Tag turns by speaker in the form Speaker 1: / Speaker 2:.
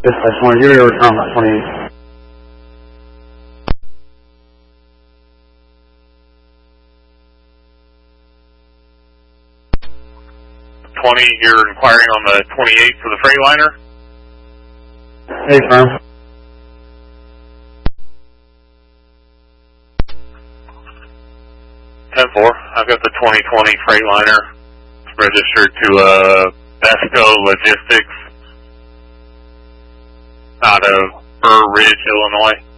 Speaker 1: Yes, I just want to give you a return on that 28.
Speaker 2: You're inquiring on the 28 for the Freightliner?
Speaker 1: Hey, firm.
Speaker 2: 10-4. I've got the 2020 Freightliner. It's registered to Besco Logistics out of Burr Ridge, Illinois.